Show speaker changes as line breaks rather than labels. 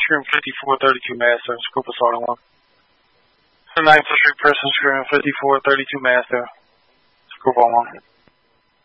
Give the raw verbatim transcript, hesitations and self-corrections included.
Scream fifty-four thirty-two Master, Scoop Assault one. ninth Street Person, Scream fifty-four thirty-two Master, Scoop one.